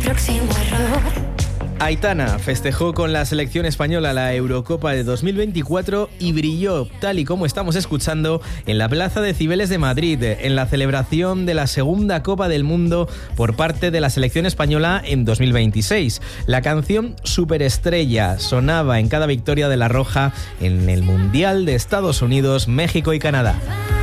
próximo error. Aitana festejó con la selección española la Eurocopa de 2024 y brilló, tal y como estamos escuchando, en la Plaza de Cibeles de Madrid, en la celebración de la segunda Copa del Mundo por parte de la selección española en 2026. La canción Superestrella sonaba en cada victoria de la Roja en el Mundial de Estados Unidos, México y Canadá.